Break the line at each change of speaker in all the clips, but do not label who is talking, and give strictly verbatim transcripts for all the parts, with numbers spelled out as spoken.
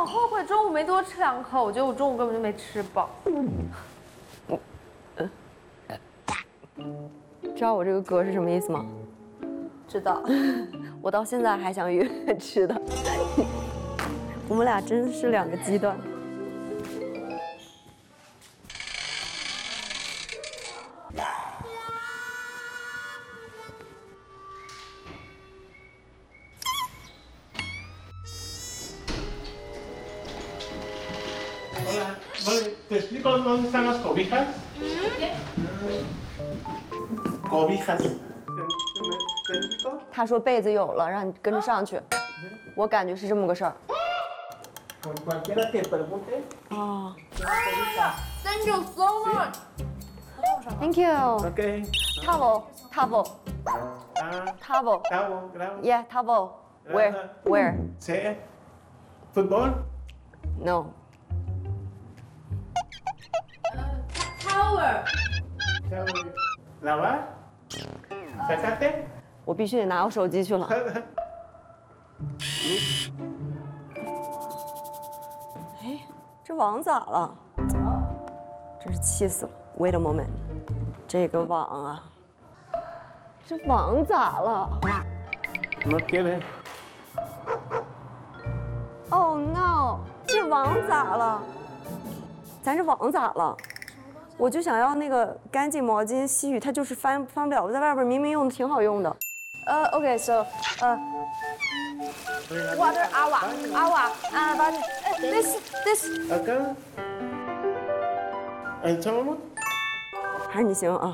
好后悔中午没多吃两口，我觉得我中午根本就没吃饱。
知道我这个歌是什么意思吗？
知道。
我到现在还想约吃的。我们俩真是两个极端。
Hola, vale, ¿te explico dónde están las cobijas? Cobijas. ¿Te, te explico?
他说被子有了，让你跟着上去。我感觉是这么个事儿。
Con cualquiera que pregunte.
哦
Thank you so much.
，Thank you。
Ok.
Towel, towel,
Ah,
towel.
bravo, bravo.
Yeah, towel. Where? Where?
Sí. ¿Fútbol?
No.
Tower.
¿Lavar? ¿Sacate?
我必须得拿我手机去了。哎，这网咋了？真是气死了 ！Wait a moment， 这个网啊，这网咋了
No quiere.
？Oh no， 这网咋了？咱这网咋了？我就想要那个干净毛巾吸吮，它就是翻翻不了。我在外边明明用的挺好用的。呃、uh, ，OK，so，、okay, 呃、uh, ，water awa awa 啊，把 this this
Acá. ¿Echamos?
还是你行啊。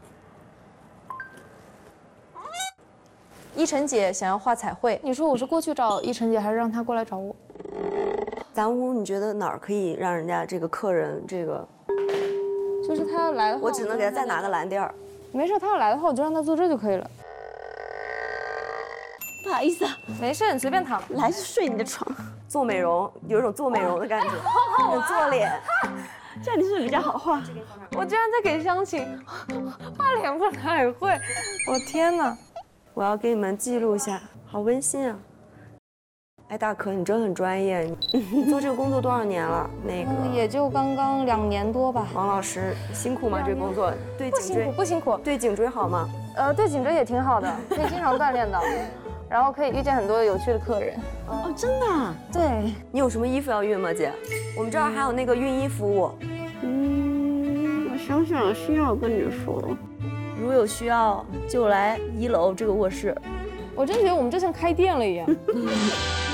依晨姐想要画彩绘，你说我是过去找依晨姐，还是让她过来找我？
咱屋你觉得哪儿可以让人家这个客人这个？
就是她要来的话，
我只能给他再拿个蓝垫儿。
没事，她要来的话，我就让她坐这就可以了。
不好意思啊，
没事，你随便躺。
来睡你的床。做美容有一种做美容的感觉，做脸，这样你是不是比较好画？
我居然在给湘琴画脸部彩绘，我天哪！
我要给你们记录一下，好温馨啊！哎，大可，你真很专业，你做这个工作多少年了？那个
也就刚刚两年多吧。
王老师辛苦吗？这个工作对
不辛苦，
颈椎
不辛苦。
对颈椎好吗？
呃，对颈椎也挺好的，可以经常锻炼的，然后可以遇见很多有趣的客人。
哦，真的啊？
对，
你有什么衣服要熨吗，姐？我们这儿还有那个熨衣服务。
嗯，我想想，需要跟你说。
如有需要，就来一楼这个卧室。
我真觉得我们就像开店了一样。